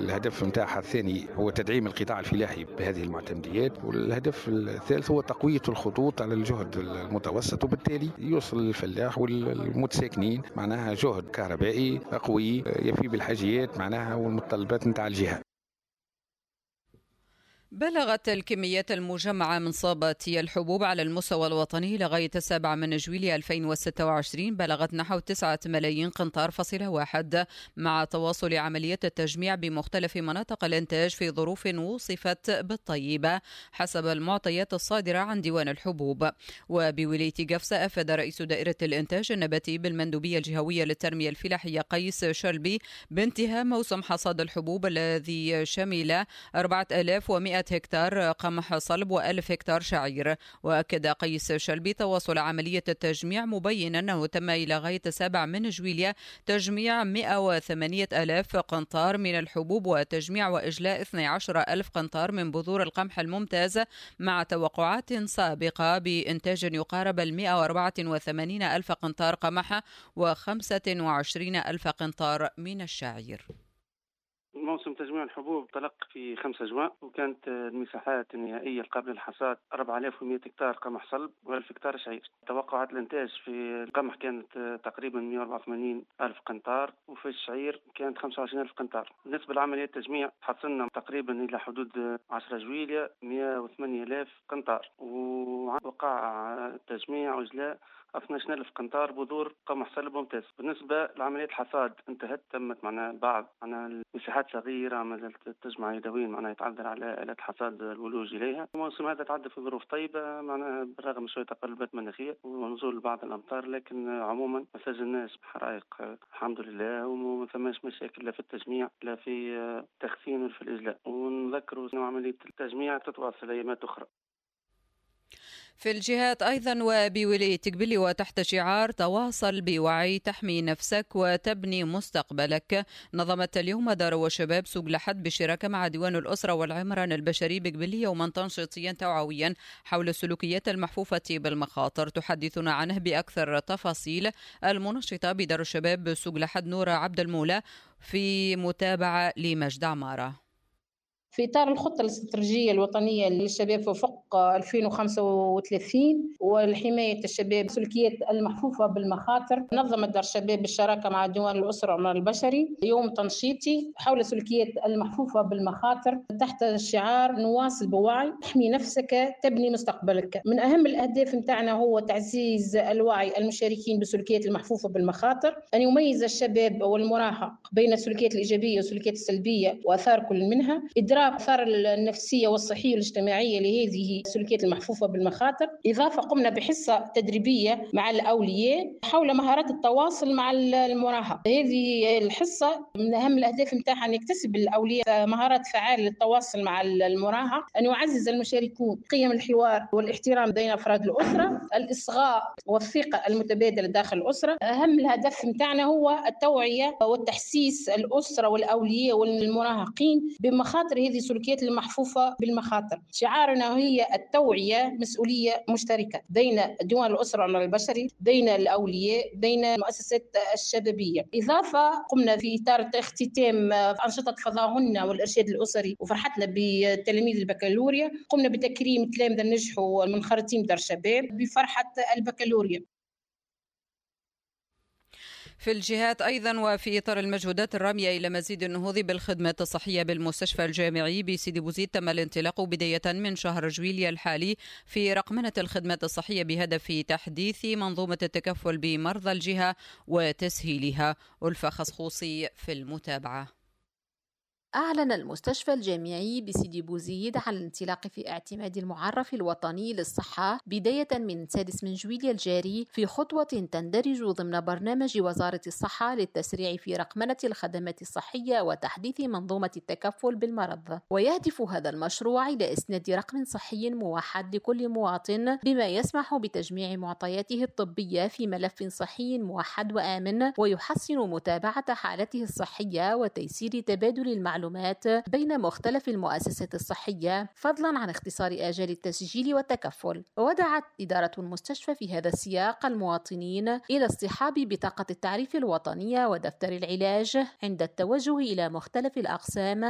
الهدف نتاعها الثاني هو تدعيم القطاع الفلاحي بهذه المعتمديات، والهدف الثالث هو تقوية الخطوط على الجهد المتوسط، وبالتالي يوصل للفلاح والمتساكنين معناها جهد كهربائي قوي يفي بالحاجيات معناها والمتطلبات نتاع الجهة. بلغت الكميات المجمعة من صابتي الحبوب على المستوى الوطني لغاية 7 من جويلية 2026 بلغت نحو 9 ملايين قنطار فاصلة واحد، مع تواصل عملية التجميع بمختلف مناطق الإنتاج في ظروف وصفت بالطيبة حسب المعطيات الصادرة عن ديوان الحبوب. وبولاية قفصة أفاد رئيس دائرة الإنتاج النباتي بالمندوبية الجهوية للتنمية الفلاحية قيس شلبي بانتهاء موسم حصاد الحبوب الذي شمل 4100 هكتار قمح صلب و1000 هكتار شعير. وأكد قيس شلبي تواصل عملية التجميع مبينا أنه تم إلى غاية 7 من جويلية تجميع 108,000 قنطار من الحبوب وتجميع وإجلاء 12,000 قنطار من بذور القمح الممتاز، مع توقعات سابقة بإنتاج يقارب 184,000 قنطار قمح و25,000 قنطار من الشعير. موسم تجميع الحبوب طلق في 5 أجواء، وكانت المساحات النهائية قبل الحصاد 4100 هكتار قمح صلب و1000 هكتار شعير. توقعات الإنتاج في القمح كانت تقريبا 184 ألف قنطار، وفي الشعير كانت 25 ألف قنطار. بالنسبة لعملية التجميع حصلنا تقريبا إلى حدود 10 جويلية 108 ألاف قنطار، ووقع تجميع وإجلاء 12,000 قنطار بذور قمح صلب ممتاز. بالنسبة لعملية الحصاد انتهت، تمت معنا بعض المساحات صغيرة ما زالت تجمع يدويا معناها يتعذر على آلة حصاد الولوج إليها. الموسم هذا تعدى في ظروف طيبة معناها بالرغم من شوية تقلبات مناخية ونزول بعض الأمطار، لكن عموما ما سجلناش بحرائق الحمد لله، وما ثماش مشاكل لا في التجميع لا في التخزين ولا في الإجلاء. ونذكروا أن عملية التجميع تتواصل أيامات أخرى. في الجهات أيضا وبولاية قبلي وتحت شعار تواصل بوعي تحمي نفسك وتبني مستقبلك، نظمت اليوم دار وشباب سوق لحد بالشراكة مع ديوان الأسرة والعمران البشري بقبلية يوما تنشيطيا توعويا حول السلوكيات المحفوفة بالمخاطر. تحدثنا عنه بأكثر تفاصيل المنشطة بدار الشباب سوق لحد نورة عبد المولى في متابعة لمجد عمارة. في إطار الخطة الاستراتيجية الوطنية للشباب وفق 2035 والحماية الشباب السلوكيات المحفوفة بالمخاطر، نظمت دار الشباب بالشراكة مع ديوان الأسرة والعمران البشري يوم تنشيطي حول السلوكيات المحفوفة بالمخاطر تحت شعار نواصل بوعي تحمي نفسك تبني مستقبلك. من أهم الأهداف متاعنا هو تعزيز الوعي المشاركين بالسلوكيات المحفوفة بالمخاطر، أن يميز الشباب والمراهق بين السلوكيات الإيجابية والسلوكيات السلبية وآثار كل منها، إدراك الآثار النفسية والصحية والاجتماعية لهذه السلوكيات المحفوفة بالمخاطر. إضافة قمنا بحصة تدريبية مع الأولياء حول مهارات التواصل مع المراهق. هذه الحصة من أهم الأهداف متاعها أن يكتسب الأولياء مهارات فعالة للتواصل مع المراهق، أن يعزز المشاركون قيم الحوار والاحترام بين أفراد الأسرة، الإصغاء والثقة المتبادلة داخل الأسرة. أهم الهدف متاعنا هو التوعية والتحسيس الأسرة والأولياء والمراهقين بمخاطر هذه السلوكيات المحفوفة بالمخاطر. شعارنا هي التوعية مسؤولية مشتركة بين ديوان الأسرة والعمران البشري، بين الأولياء، بين المؤسسات الشبابية. إضافة قمنا في إطار اختتام أنشطة فضاهن والإرشاد الأسري وفرحتنا بتلاميذ البكالوريا، قمنا بتكريم تلامذة النجحوا المنخرطين بدار الشباب بفرحة البكالوريا. في الجهات أيضا وفي إطار المجهودات الرامية إلى مزيد النهوض بالخدمات الصحية بالمستشفى الجامعي بسيدي بوزيد، تم الانطلاق بداية من شهر جويلية الحالي في رقمنة الخدمات الصحية بهدف تحديث منظومة التكفل بمرضى الجهة وتسهيلها. ألفة خصخوصي في المتابعة. أعلن المستشفى الجامعي بسيدي بوزيد عن الانطلاق في اعتماد المعرف الوطني للصحة بداية من 6 من جويلية الجاري، في خطوة تندرج ضمن برنامج وزارة الصحة للتسريع في رقمنة الخدمات الصحية وتحديث منظومة التكفل بالمرض. ويهدف هذا المشروع إلى إسناد رقم صحي موحد لكل مواطن بما يسمح بتجميع معطياته الطبية في ملف صحي موحد وآمن، ويحسن متابعة حالته الصحية وتيسير تبادل المعلومات بين مختلف المؤسسات الصحية، فضلا عن اختصار آجال التسجيل والتكفل. ودعت إدارة المستشفى في هذا السياق المواطنين إلى اصطحاب بطاقة التعريف الوطنية ودفتر العلاج عند التوجه إلى مختلف الأقسام